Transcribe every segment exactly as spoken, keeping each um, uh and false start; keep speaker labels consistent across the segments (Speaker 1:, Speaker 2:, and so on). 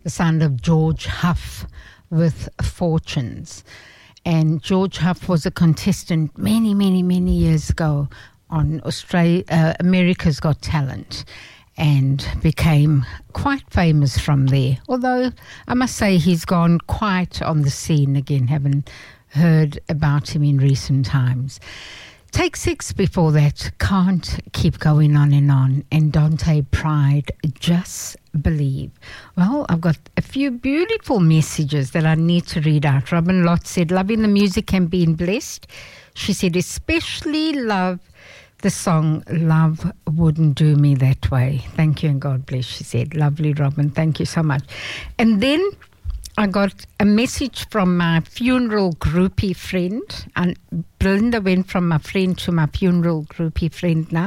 Speaker 1: the sound of George Huff with Fortunes. And George Huff was a contestant many, many, many years ago on Australia, uh, America's Got Talent, and became quite famous from there. Although I must say he's gone quiet on the scene again, haven't heard about him in recent times. Take Six before that, Can't Keep Going On and On, and Dante Pride, Just Believe. Well, I've got a few beautiful messages that I need to read out. Robin Lott said, loving the music and being blessed. She said, especially love the song Love Wouldn't Do Me That Way. Thank you and God bless, she said. Lovely, Robin. Thank you so much. And then I got a message from my funeral groupie friend. And Belinda went from my friend to my funeral groupie friend now.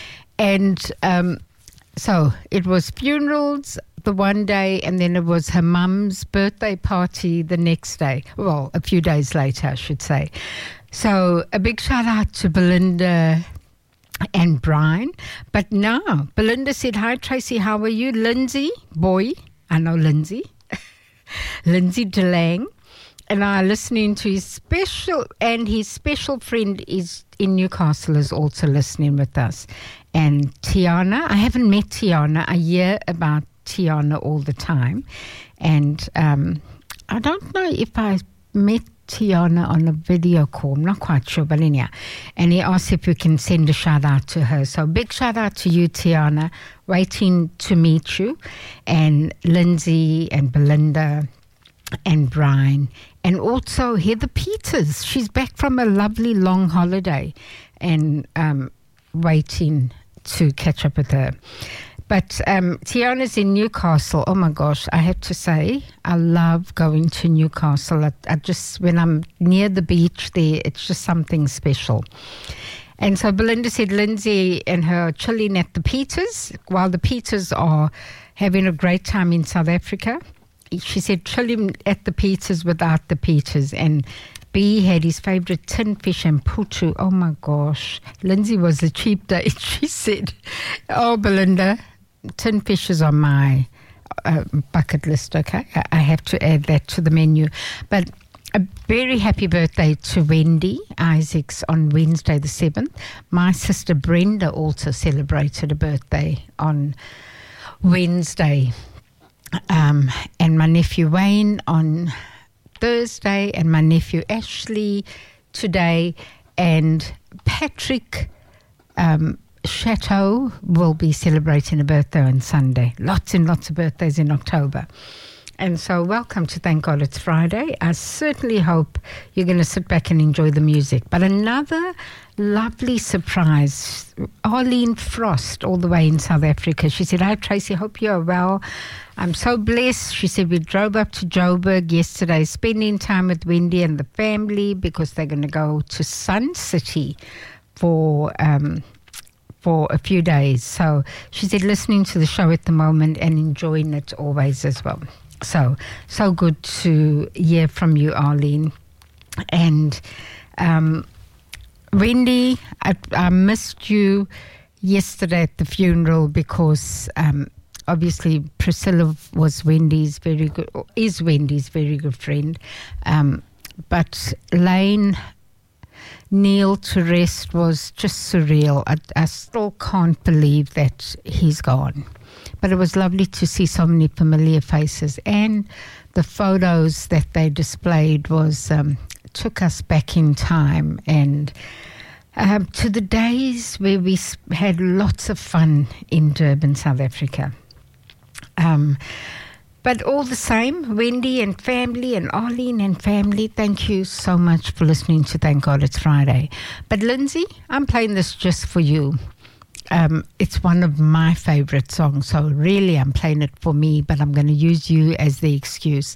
Speaker 1: And um, so it was funerals the one day, and then it was her mum's birthday party the next day. Well, a few days later, I should say. So a big shout out to Belinda and Brian. But now, Belinda said, hi, Tracy, how are you? Lindsay, boy, I know Lindsay. Lindsay DeLang, and I are listening to his special, and his special friend is in Newcastle, is also listening with us. And Tiana, I haven't met Tiana. I hear about Tiana all the time. And um, I don't know if I met Tiana on a video call. I'm not quite sure, but anyhow. And he asked if we can send a shout out to her. So big shout out to you, Tiana. Waiting to meet you. And Lindsay and Belinda and Brian. And also Heather Peters. She's back from a lovely long holiday. And um, waiting to catch up with her. But um, Tiana's in Newcastle. Oh, my gosh, I have to say, I love going to Newcastle. I, I just, when I'm near the beach there, it's just something special. And so Belinda said Lindsay and her are chilling at the Peters, while the Peters are having a great time in South Africa. She said chilling at the Peters without the Peters. And B had his favourite tin fish and putu. Oh, my gosh. Lindsay was a cheap date, she said. Oh, Belinda, tin fish is on my uh, bucket list, okay? I, I have to add that to the menu. But a very happy birthday to Wendy Isaacs on Wednesday the seventh. My sister Brenda also celebrated a birthday on Wednesday. Um, and my nephew Wayne on Thursday, and my nephew Ashley today, and Patrick um, Chateau will be celebrating a birthday on Sunday. Lots and lots of birthdays in October. And so welcome to Thank God It's Friday. I certainly hope you're going to sit back and enjoy the music. But another lovely surprise, Arlene Frost, all the way in South Africa. She said, hi, Tracy, hope you're well. I'm so blessed. She said, we drove up to Joburg yesterday, spending time with Wendy and the family because they're going to go to Sun City for um, for a few days. So she said, listening to the show at the moment and enjoying it always as well. So, so good to hear from you, Arlene. And um, Wendy, I, I missed you yesterday at the funeral because um, obviously Priscilla was Wendy's very good, is Wendy's very good friend. Um, but Lane Neil to rest was just surreal. I, I still can't believe that he's gone. But it was lovely to see so many familiar faces, and the photos that they displayed was um, took us back in time and um, to the days where we had lots of fun in Durban, South Africa. Um, but all the same, Wendy and family and Arlene and family, thank you so much for listening to Thank God It's Friday. But Lindsay, I'm playing this just for you. Um, it's one of my favorite songs, so really I'm playing it for me, but I'm going to use you as the excuse.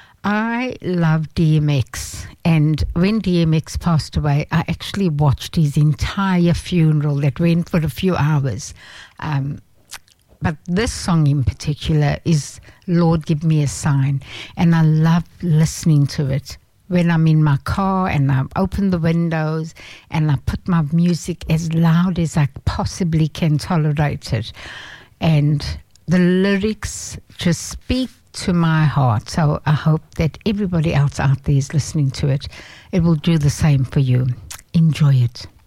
Speaker 1: I love D M X, and when D M X passed away, I actually watched his entire funeral that went for a few hours. Um, but this song in particular is Lord Give Me a Sign, and I love listening to it. When I'm in my car and I open the windows and I put my music as loud as I possibly can tolerate it. And the lyrics just speak to my heart. So I hope that everybody else out there is listening to it. It will do the same for you. Enjoy it.